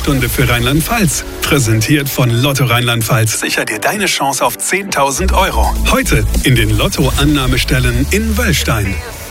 Sprechstunde für Rheinland-Pfalz. Präsentiert von Lotto Rheinland-Pfalz. Sicher dir deine Chance auf 10.000 €. Heute in den Lotto-Annahmestellen in Wöllstein.